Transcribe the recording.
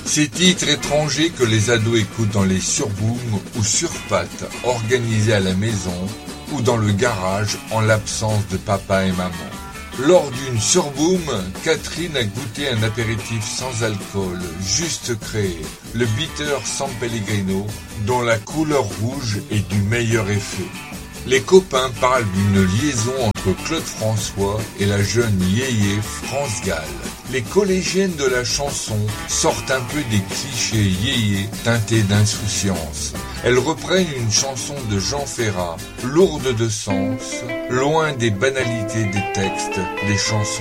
Ces titres étrangers que les ados écoutent dans les surbooms ou surpattes organisés à la maison ou dans le garage en l'absence de papa et maman. Lors d'une surboom, Catherine a goûté un apéritif sans alcool, juste créé, le Bitter San Pellegrino, dont la couleur rouge est du meilleur effet. Les copains parlent d'une liaison entre Claude François et la jeune yéyé France Gall. Les collégiennes de la chanson sortent un peu des clichés yéyés teintés d'insouciance. Elles reprennent une chanson de Jean Ferrat, lourde de sens, loin des banalités des textes des chansons